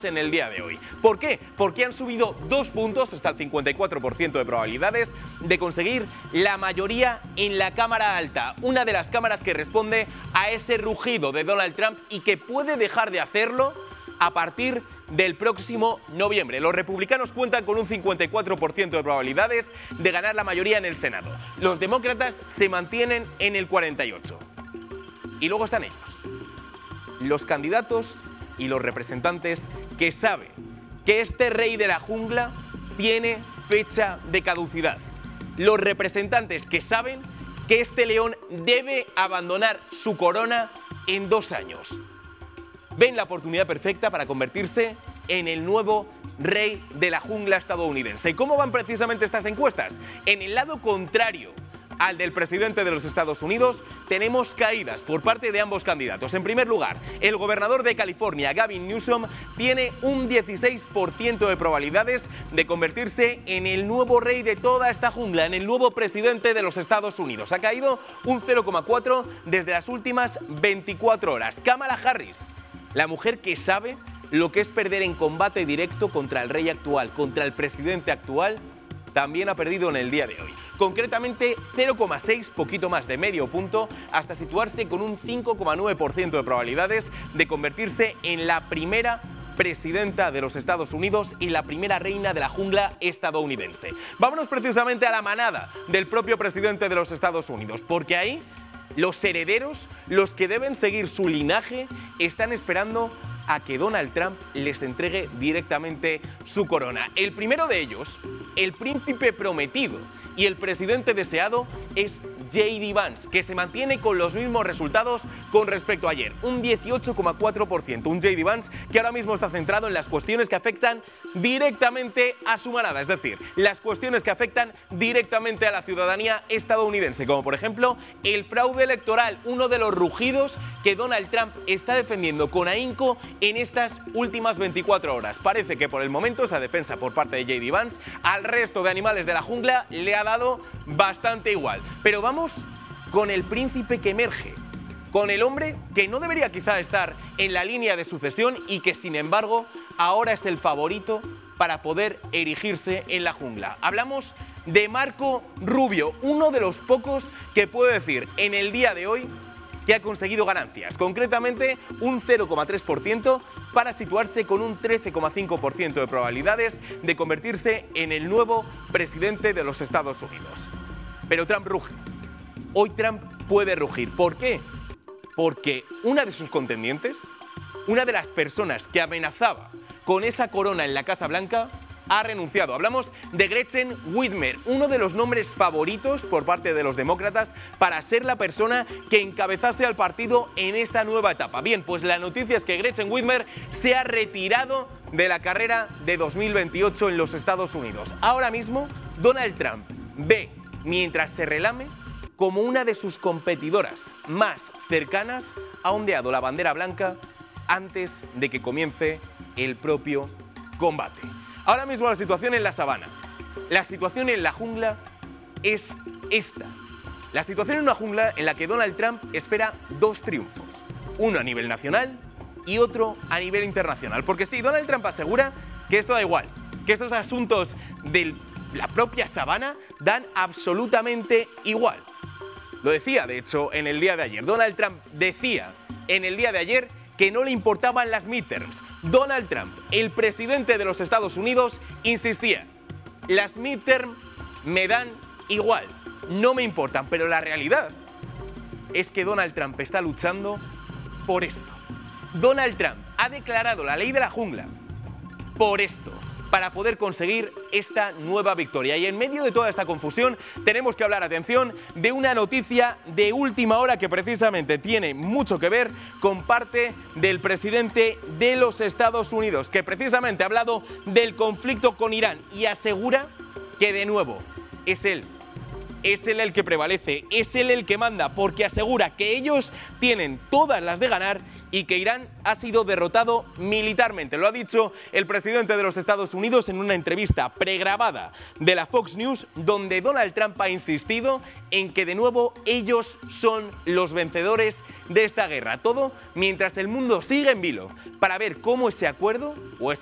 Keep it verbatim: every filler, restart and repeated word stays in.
en el día de hoy. ¿Por qué? Porque han subido dos puntos, hasta el cincuenta y cuatro por ciento de probabilidades de conseguir la mayoría en la Cámara Alta, una de las cámaras que responde a ese rugido de Donald Trump y que puede dejar de hacerlo a partir del próximo noviembre. Los republicanos cuentan con un cincuenta y cuatro por ciento de probabilidades de ganar la mayoría en el Senado. Los demócratas se mantienen en el cuarenta y ocho por ciento. Y luego están ellos, los candidatos y los representantes que saben que este rey de la jungla tiene fecha de caducidad. Los representantes que saben que este león debe abandonar su corona en dos años. Ven la oportunidad perfecta para convertirse en el nuevo rey de la jungla estadounidense. ¿Y cómo van precisamente estas encuestas? En el lado contrario al del presidente de los Estados Unidos, tenemos caídas por parte de ambos candidatos. En primer lugar, el gobernador de California, Gavin Newsom, tiene un dieciséis por ciento de probabilidades de convertirse en el nuevo rey de toda esta jungla, en el nuevo presidente de los Estados Unidos. Ha caído un cero coma cuatro desde las últimas veinticuatro horas. Kamala Harris, la mujer que sabe lo que es perder en combate directo contra el rey actual, contra el presidente actual, también ha perdido en el día de hoy. Concretamente cero coma seis, poquito más de medio punto, hasta situarse con un cinco coma nueve por ciento de probabilidades de convertirse en la primera presidenta de los Estados Unidos y la primera reina de la jungla estadounidense. Vámonos precisamente a la manada del propio presidente de los Estados Unidos, porque ahí los herederos, los que deben seguir su linaje, están esperando a que Donald Trump les entregue directamente su corona. El primero de ellos, el príncipe prometido y el presidente deseado, es J D Vance, que se mantiene con los mismos resultados con respecto a ayer, un dieciocho coma cuatro por ciento. Un J D Vance que ahora mismo está centrado en las cuestiones que afectan directamente a su manada, es decir, las cuestiones que afectan directamente a la ciudadanía estadounidense, como por ejemplo el fraude electoral, uno de los rugidos que Donald Trump está defendiendo con ahínco en estas últimas veinticuatro horas. Parece que por el momento esa defensa por parte de J D Vance al resto de animales de la jungla le ha dado bastante igual. Pero vamos con el príncipe que emerge, con el hombre que no debería quizá estar en la línea de sucesión y que sin embargo ahora es el favorito para poder erigirse en la jungla. Hablamos de Marco Rubio, uno de los pocos que puedo decir en el día de hoy que ha conseguido ganancias, concretamente un cero coma tres por ciento para situarse con un trece coma cinco por ciento de probabilidades de convertirse en el nuevo presidente de los Estados Unidos. Pero Trump ruge. Hoy Trump puede rugir. ¿Por qué? Porque una de sus contendientes, una de las personas que amenazaba con esa corona en la Casa Blanca, ha renunciado. Hablamos de Gretchen Whitmer, uno de los nombres favoritos por parte de los demócratas para ser la persona que encabezase al partido en esta nueva etapa. Bien, pues la noticia es que Gretchen Whitmer se ha retirado de la carrera de dos mil veintiocho en los Estados Unidos. Ahora mismo, Donald Trump ve, mientras se relame, como una de sus competidoras más cercanas ha ondeado la bandera blanca antes de que comience el propio combate. Ahora mismo la situación en la sabana, la situación en la jungla es esta. La situación en una jungla en la que Donald Trump espera dos triunfos, uno a nivel nacional y otro a nivel internacional. Porque sí, Donald Trump asegura que esto da igual, que estos asuntos de la propia sabana dan absolutamente igual. Lo decía, de hecho, en el día de ayer. Donald Trump decía en el día de ayer que no le importaban las midterms. Donald Trump, el presidente de los Estados Unidos, insistía: las midterms me dan igual, no me importan, pero la realidad es que Donald Trump está luchando por esto. Donald Trump ha declarado la ley de la jungla por esto, para poder conseguir esta nueva victoria. Y en medio de toda esta confusión tenemos que hablar, atención, de una noticia de última hora que precisamente tiene mucho que ver con parte del presidente de los Estados Unidos, que precisamente ha hablado del conflicto con Irán y asegura que de nuevo es él. Es él el que prevalece, es él el que manda, porque asegura que ellos tienen todas las de ganar y que Irán ha sido derrotado militarmente. Lo ha dicho el presidente de los Estados Unidos en una entrevista pregrabada de la Fox News, donde Donald Trump ha insistido en que de nuevo ellos son los vencedores de esta guerra. Todo mientras el mundo sigue en vilo para ver cómo ese acuerdo o ese